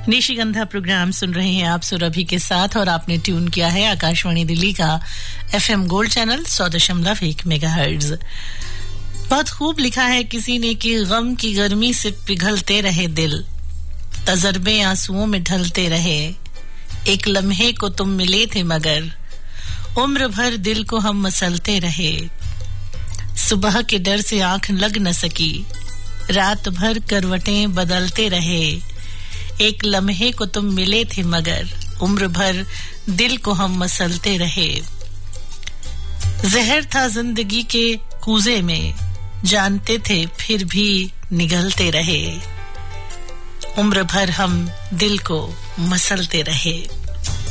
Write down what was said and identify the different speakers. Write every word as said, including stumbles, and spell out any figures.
Speaker 1: निशिगंधा programme सुन रहे हैं आप सुरभि के साथ और आपने ट्यून किया है आकाशवाणी दिल्ली का एफएम गोल्ड चैनल सौ दशमलव एक मेगाहर्ट्ज। बहुत खूब लिखा है किसी ने कि गम की गर्मी से पिघलते रहे दिल, तजर्बे आंसुओं में ढलते रहे, एक लम्हे को तुम मिले थे मगर उम्र भर दिल को हम मसलते रहे, सुबह के डर से आंख लग न सकी, रात भर करवटें बदलते रहे, एक लम्हे को तुम मिले थे मगर उम्र भर दिल को हम मसलते रहे। जहर था जिंदगी के कूजे में, जानते थे फिर भी निगलते रहे, उम्र भर हम दिल को मसलते रहे।